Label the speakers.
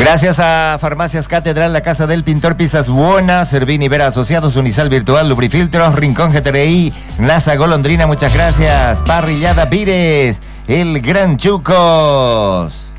Speaker 1: Gracias a Farmacias Catedral, la Casa del Pintor, Pizzas Buona, Servini Vera Asociados, Unisal Virtual, Lubrifiltros, Rincón GTRI, NASA Golondrina, muchas gracias. Parrillada Pires, El Gran Chucos.